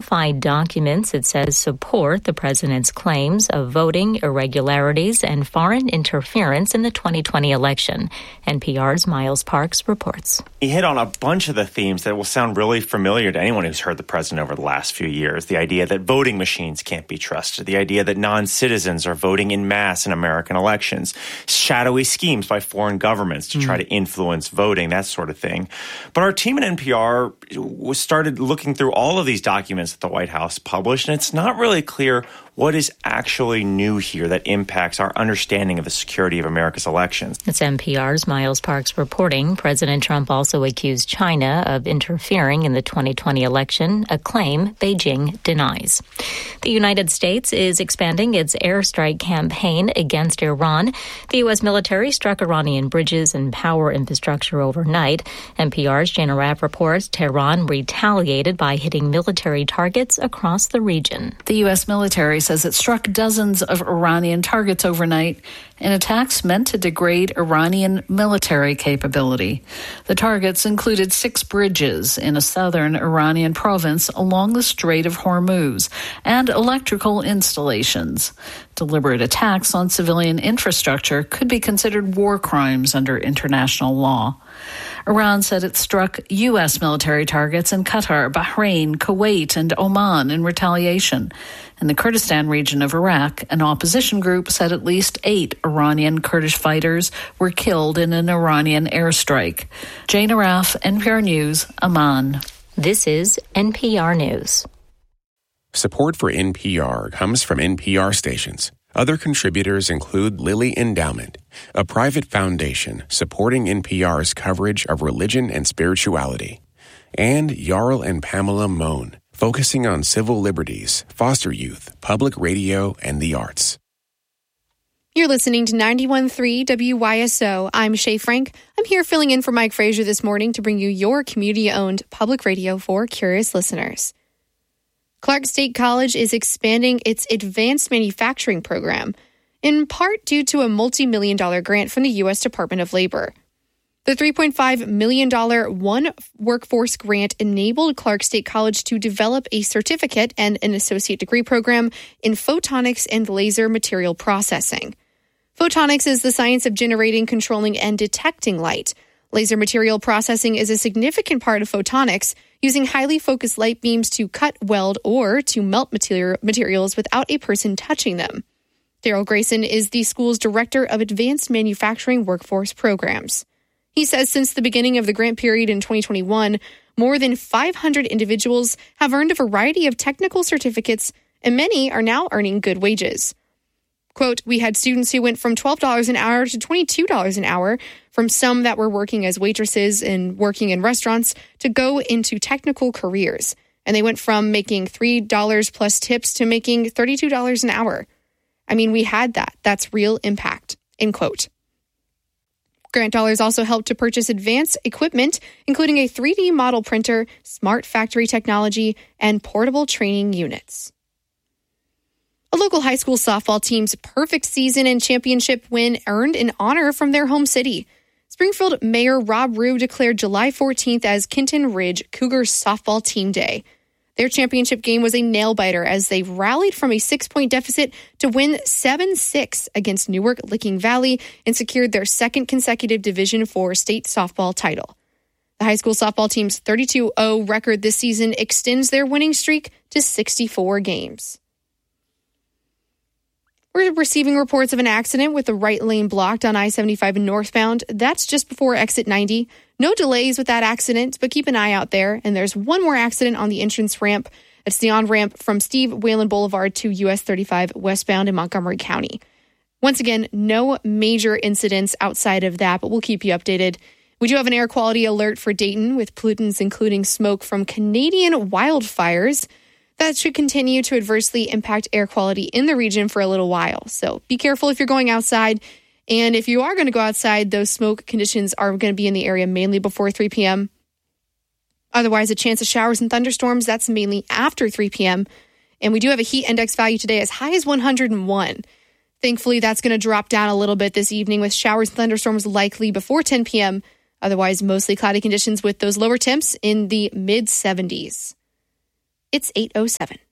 classified documents it says support the president's claims of voting irregularities and foreign interference in the 2020 election. NPR's Miles Parks reports. He hit on a bunch of the themes that will sound really familiar to anyone who's heard the president over the last few years. The idea that voting machines can't be trusted, the idea that non-citizens are voting in mass in American elections, shadowy schemes by foreign governments to try to influence voting, that sort of thing. But our team at NPR started looking through all of these documents that the White House published, and it's not really clear what is actually new here that impacts our understanding of the security of America's elections. It's NPR's Miles Parks reporting. President Trump also accused China of interfering in the 2020 election, a claim Beijing denies. The United States is expanding its airstrike campaign against Iran. The U.S. military struck Iranian bridges and power infrastructure overnight. NPR's Jana Rapp reports Tehran retaliated by hitting military targets across the region. The U.S. military says it struck dozens of Iranian targets overnight in attacks meant to degrade Iranian military capability. The targets included 6 bridges in a southern Iranian province along the Strait of Hormuz and electrical installations. Deliberate attacks on civilian infrastructure could be considered war crimes under international law. Iran said it struck U.S. military targets in Qatar, Bahrain, Kuwait, and Oman in retaliation. In the Kurdistan region of Iraq, an opposition group said at least 8 Iranian Kurdish fighters were killed in an Iranian airstrike. Jane Araf, NPR News, Amman. This is NPR News. Support for NPR comes from NPR stations. Other contributors include Lilly Endowment, a private foundation supporting NPR's coverage of religion and spirituality, and Jarl and Pamela Mohn, focusing on civil liberties, foster youth, public radio, and the arts. You're listening to 91.3 WYSO. I'm Shay Frank. I'm here filling in for Mike Frazier this morning to bring you your community-owned public radio for curious listeners. Clark State College is expanding its advanced manufacturing program, in part due to a multi-million-dollar grant from the U.S. Department of Labor. The $3.5 million One Workforce grant enabled Clark State College to develop a certificate and an associate degree program in photonics and laser material processing. Photonics is the science of generating, controlling, and detecting light. Laser material processing is a significant part of photonics, using highly focused light beams to cut, weld, or to melt materials without a person touching them. Daryl Grayson is the school's Director of Advanced Manufacturing Workforce Programs. He says since the beginning of the grant period in 2021, more than 500 individuals have earned a variety of technical certificates, and many are now earning good wages. Quote, we had students who went from $12 an hour to $22 an hour, from some that were working as waitresses and working in restaurants to go into technical careers. And they went from making $3 plus tips to making $32 an hour. I mean, we had that. That's real impact, end quote. Grant dollars also helped to purchase advanced equipment, including a 3D model printer, smart factory technology, and portable training units. A local high school softball team's perfect season and championship win earned an honor from their home city. Springfield Mayor Rob Rue declared July 14th as Kenton Ridge Cougars Softball Team Day. Their championship game was a nail-biter as they rallied from a 6-point deficit to win 7-6 against Newark Licking Valley and secured their second consecutive Division IV state softball title. The high school softball team's 32-0 record this season extends their winning streak to 64 games. We're receiving reports of an accident with the right lane blocked on I-75 northbound. That's just before exit 90. No delays with that accident, but keep an eye out there. And there's one more accident on the entrance ramp. It's the on-ramp from Steve Whalen Boulevard to US 35 westbound in Montgomery County. Once again, no major incidents outside of that, but we'll keep you updated. We do have an air quality alert for Dayton with pollutants including smoke from Canadian wildfires. That should continue to adversely impact air quality in the region for a little while. So be careful if you're going outside. And if you are going to go outside, those smoke conditions are going to be in the area mainly before 3 p.m. Otherwise, a chance of showers and thunderstorms, that's mainly after 3 p.m. And we do have a heat index value today as high as 101. Thankfully, that's going to drop down a little bit this evening with showers and thunderstorms likely before 10 p.m. Otherwise, mostly cloudy conditions with those lower temps in the mid-70s. It's 8:07.